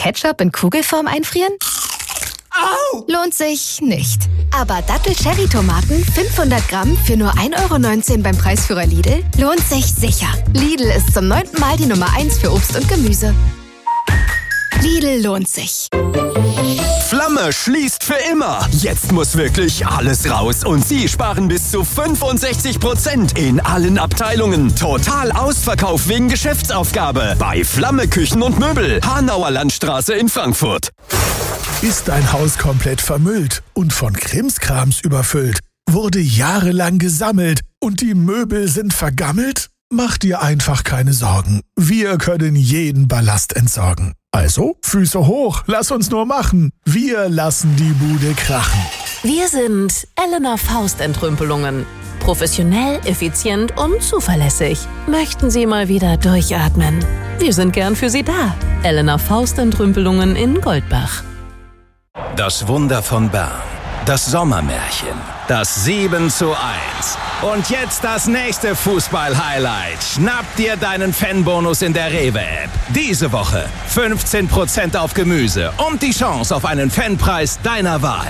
Ketchup in Kugelform einfrieren? Au! Lohnt sich nicht. Aber Dattel-Cherry-Tomaten 500 Gramm für nur 1,19 € beim Preisführer Lidl lohnt sich sicher. Lidl ist zum 9. Mal die Nummer 1 für Obst und Gemüse. Lidl lohnt sich. Flamme schließt für immer. Jetzt muss wirklich alles raus und Sie sparen bis zu 65% in allen Abteilungen. Total Ausverkauf wegen Geschäftsaufgabe bei Flamme Küchen und Möbel, Hanauer Landstraße in Frankfurt. Ist dein Haus komplett vermüllt und von Krimskrams überfüllt? Wurde jahrelang gesammelt und die Möbel sind vergammelt? Mach dir einfach keine Sorgen. Wir können jeden Ballast entsorgen. Also, Füße hoch, lass uns nur machen. Wir lassen die Bude krachen. Wir sind Elena Faust Entrümpelungen. Professionell, effizient und zuverlässig. Möchten Sie mal wieder durchatmen? Wir sind gern für Sie da. Elena Faust Entrümpelungen in Goldbach. Das Wunder von Bern. Das Sommermärchen. Das 7:1. Und jetzt das nächste Fußball-Highlight. Schnapp dir deinen Fanbonus in der Rewe-App. Diese Woche 15% auf Gemüse und die Chance auf einen Fanpreis deiner Wahl.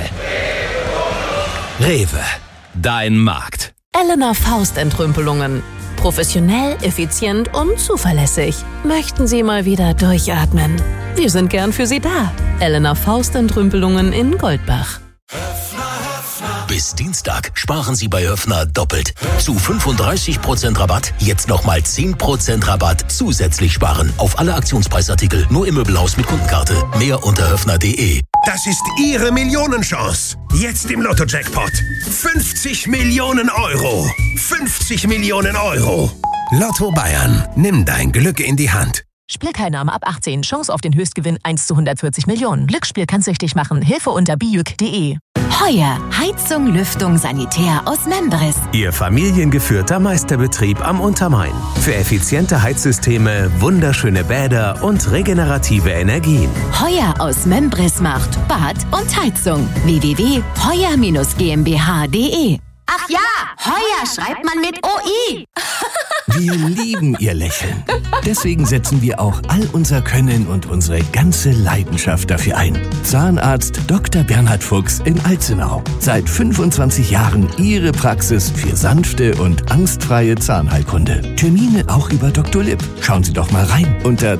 Rewe. Dein Markt. Elena Faust Entrümpelungen. Professionell, effizient und zuverlässig. Möchten Sie mal wieder durchatmen? Wir sind gern für Sie da. Elena Faust Entrümpelungen in Goldbach. Bis Dienstag sparen Sie bei Höffner doppelt. Zu 35% Rabatt, jetzt nochmal 10% Rabatt zusätzlich sparen. Auf alle Aktionspreisartikel, nur im Möbelhaus mit Kundenkarte. Mehr unter höffner.de. Das ist Ihre Millionenchance. Jetzt im Lotto-Jackpot. 50 Millionen Euro. 50 Millionen Euro. Lotto Bayern. Nimm dein Glück in die Hand. Spielteilnahme ab 18. Chance auf den Höchstgewinn 1 zu 140 Millionen. Glücksspiel kann süchtig machen. Hilfe unter bijuk.de. Heuer. Heizung, Lüftung, Sanitär aus Membris. Ihr familiengeführter Meisterbetrieb am Untermain. Für effiziente Heizsysteme, wunderschöne Bäder und regenerative Energien. Heuer aus Membris macht Bad und Heizung. www.heuer-gmbh.de. Ach ja, Heuer schreibt man mit OI. Wir lieben Ihr Lächeln. Deswegen setzen wir auch all unser Können und unsere ganze Leidenschaft dafür ein. Zahnarzt Dr. Bernhard Fuchs in Alzenau. Seit 25 Jahren Ihre Praxis für sanfte und angstfreie Zahnheilkunde. Termine auch über Dr. Lipp. Schauen Sie doch mal rein unter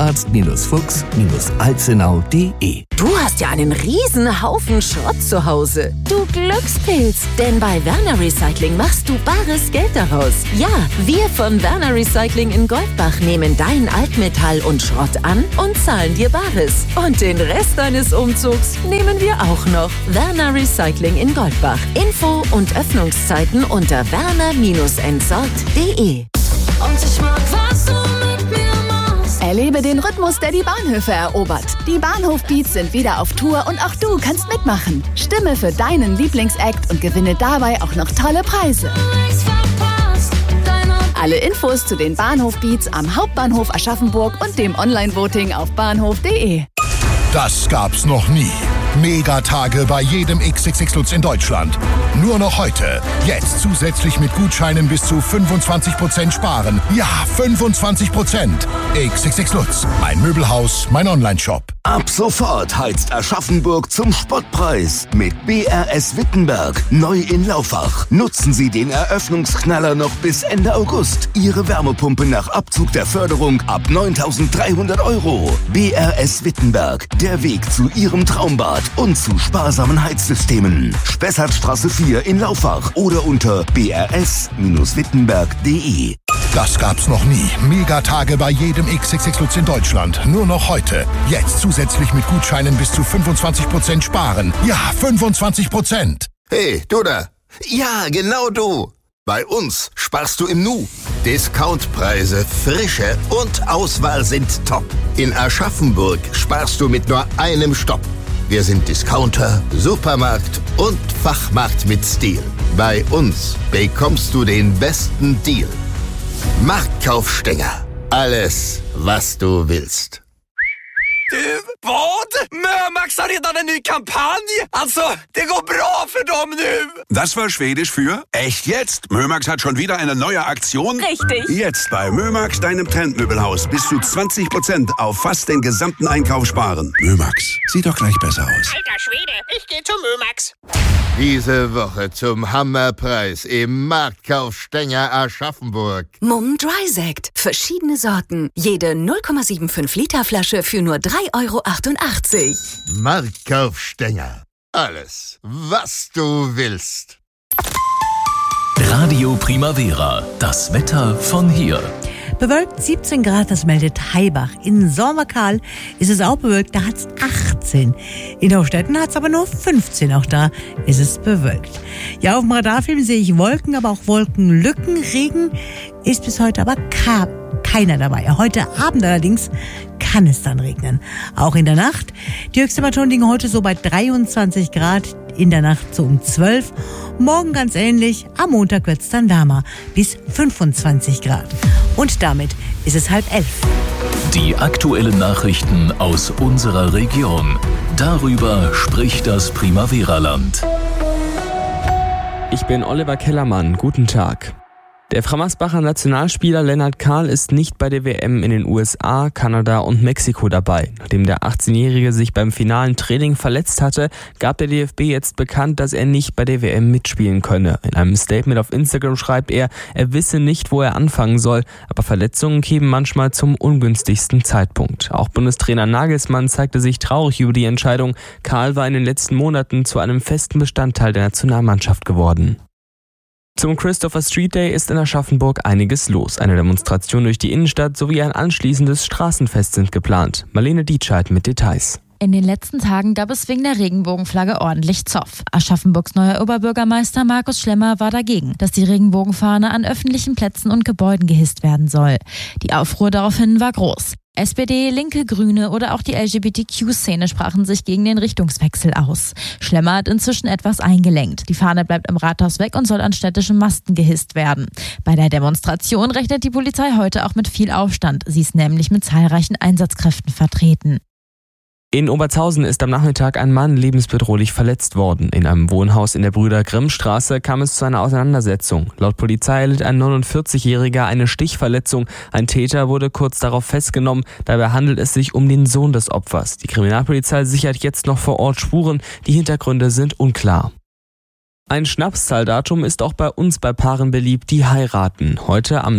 zahnarzt-fuchs-alzenau.de. Du hast ja einen riesen Haufen Schrott zu Hause. Du Glückspilz. Denn bei Werner Recycling machst du bares Geld daraus. Ja, wir von Werner Recycling in Goldbach nehmen dein Altmetall und Schrott an und zahlen dir Bares. Und den Rest deines Umzugs nehmen wir auch noch. Werner Recycling in Goldbach. Info und Öffnungszeiten unter werner-entsorgt.de. Und ich mag, was du mit mir machst. Erlebe den Rhythmus, der die Bahnhöfe erobert. Die Bahnhof-Beats sind wieder auf Tour und auch du kannst mitmachen. Stimme für deinen Lieblingsact und gewinne dabei auch noch tolle Preise. Alle Infos zu den Bahnhof-Beats am Hauptbahnhof Aschaffenburg und dem Online-Voting auf bahnhof.de. Das gab's noch nie. Megatage bei jedem XXX Lutz in Deutschland. Nur noch heute. Jetzt zusätzlich mit Gutscheinen bis zu 25% sparen. Ja, 25%. XXX Lutz. Mein Möbelhaus, mein Onlineshop. Ab sofort heizt Aschaffenburg zum Spottpreis mit BRS Wittenberg. Neu in Laufach. Nutzen Sie den Eröffnungsknaller noch bis Ende August. Ihre Wärmepumpe nach Abzug der Förderung ab 9.300 €. BRS Wittenberg. Der Weg zu Ihrem Traumbad und zu sparsamen Heizsystemen. Spessartstraße 4 in Laufach oder unter brs-wittenberg.de. Das gab's noch nie. Megatage bei jedem XXX Lutz in Deutschland. Nur noch heute. Jetzt zusätzlich mit Gutscheinen bis zu 25% sparen. Ja, 25%. Hey, du da. Ja, genau du. Bei uns sparst du im Nu. Discountpreise, Frische und Auswahl sind top. In Aschaffenburg sparst du mit nur einem Stopp. Wir sind Discounter, Supermarkt und Fachmarkt mit Stil. Bei uns bekommst du den besten Deal. Marktkaufstänger. Alles, was du willst. Du, vad? Mömax har redan en ny kampanj. Alltså, det går bra för dem nu. Das war Schwedisch für echt jetzt. Mömax hat schon wieder eine neue Aktion. Richtig. Jetzt bei Mömax, deinem Trendmöbelhaus, bis zu 20% auf fast den gesamten Einkauf sparen. Mömax, sieht doch gleich besser aus. Alter Schwede, ich gehe zu Mömax. Diese Woche zum Hammerpreis im Marktkauf Stenger Aschaffenburg. Mumm Dry Sekt. Verschiedene Sorten. Jede 0,75 Liter Flasche für nur 3,88 €. Marktkauf Stenger. Alles, was du willst. Radio Primavera. Das Wetter von hier. Bewölkt 17 Grad, das meldet Heibach. In Sommerkahl ist es auch bewölkt, da hat es 18. In Hofstetten hat es aber nur 15, auch da ist es bewölkt. Ja, auf dem Radarfilm sehe ich Wolken, aber auch Wolkenlücken. Regen ist bis heute aber keiner dabei. Heute Abend allerdings kann es dann regnen. Auch in der Nacht. Die Höchsttemperaturen liegen heute so bei 23 Grad, in der Nacht so um 12. Morgen ganz ähnlich, am Montag wird es dann wärmer, bis 25 Grad. Und damit ist es 10:30. Die aktuellen Nachrichten aus unserer Region. Darüber spricht das Primavera-Land. Ich bin Oliver Kellermann. Guten Tag. Der Frammersbacher Nationalspieler Lennart Kahl ist nicht bei der WM in den USA, Kanada und Mexiko dabei. Nachdem der 18-Jährige sich beim finalen Training verletzt hatte, gab der DFB jetzt bekannt, dass er nicht bei der WM mitspielen könne. In einem Statement auf Instagram schreibt er wisse nicht, wo er anfangen soll, aber Verletzungen kämen manchmal zum ungünstigsten Zeitpunkt. Auch Bundestrainer Nagelsmann zeigte sich traurig über die Entscheidung. Kahl war in den letzten Monaten zu einem festen Bestandteil der Nationalmannschaft geworden. Zum Christopher Street Day ist in Aschaffenburg einiges los. Eine Demonstration durch die Innenstadt sowie ein anschließendes Straßenfest sind geplant. Marlene Dietscheid mit Details. In den letzten Tagen gab es wegen der Regenbogenflagge ordentlich Zoff. Aschaffenburgs neuer Oberbürgermeister Markus Schlemmer war dagegen, dass die Regenbogenfahne an öffentlichen Plätzen und Gebäuden gehisst werden soll. Die Aufruhr daraufhin war groß. SPD, Linke, Grüne oder auch die LGBTQ-Szene sprachen sich gegen den Richtungswechsel aus. Schlemmer hat inzwischen etwas eingelenkt. Die Fahne bleibt im Rathaus weg und soll an städtischen Masten gehisst werden. Bei der Demonstration rechnet die Polizei heute auch mit viel Aufstand. Sie ist nämlich mit zahlreichen Einsatzkräften vertreten. In Obertshausen ist am Nachmittag ein Mann lebensbedrohlich verletzt worden. In einem Wohnhaus in der Brüder-Grimm-Straße kam es zu einer Auseinandersetzung. Laut Polizei erlitt ein 49-Jähriger eine Stichverletzung. Ein Täter wurde kurz darauf festgenommen. Dabei handelt es sich um den Sohn des Opfers. Die Kriminalpolizei sichert jetzt noch vor Ort Spuren. Die Hintergründe sind unklar. Ein Schnapszahldatum ist auch bei uns bei Paaren beliebt, die heiraten. Heute am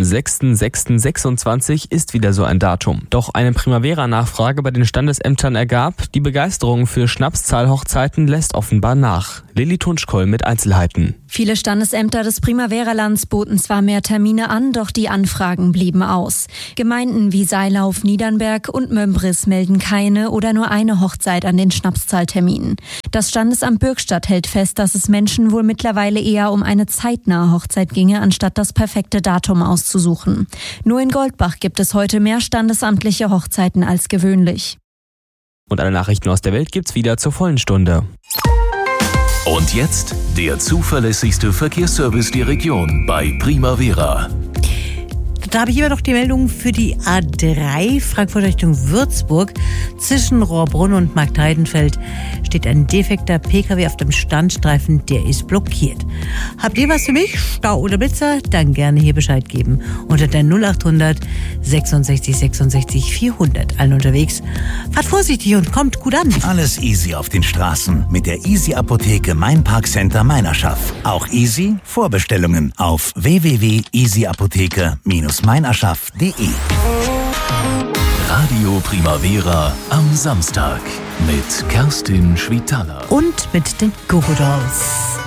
6.6.26 ist wieder so ein Datum. Doch eine Primavera-Nachfrage bei den Standesämtern ergab, die Begeisterung für Schnapszahlhochzeiten lässt offenbar nach. Lilly Tunschkoll mit Einzelheiten. Viele Standesämter des Primavera-Lands boten zwar mehr Termine an, doch die Anfragen blieben aus. Gemeinden wie Seilauf, Niedernberg und Mömbris melden keine oder nur eine Hochzeit an den Schnapszahlterminen. Das Standesamt Bürgstadt hält fest, dass es Menschen wohl mittlerweile eher um eine zeitnahe Hochzeit ginge, anstatt das perfekte Datum auszusuchen. Nur in Goldbach gibt es heute mehr standesamtliche Hochzeiten als gewöhnlich. Und alle Nachrichten aus der Welt gibt's wieder zur vollen Stunde. Und jetzt der zuverlässigste Verkehrsservice der Region bei Primavera. Da habe ich immer noch die Meldung für die A3 Frankfurt Richtung Würzburg. Zwischen Rohrbrunn und Marktheidenfeld steht ein defekter PKW auf dem Standstreifen, der ist blockiert. Habt ihr was für mich? Stau oder Blitzer? Dann gerne hier Bescheid geben. Unter der 0800 66 66 400. Allen unterwegs. Fahrt vorsichtig und kommt gut an. Alles easy auf den Straßen mit der Easy Apotheke Mein Parkcenter Meinerschaft. Auch easy Vorbestellungen auf www.easyapotheke-meinerschaft.de. Radio Primavera am Samstag mit Kerstin Schwitaler. Und mit den Gogodolls.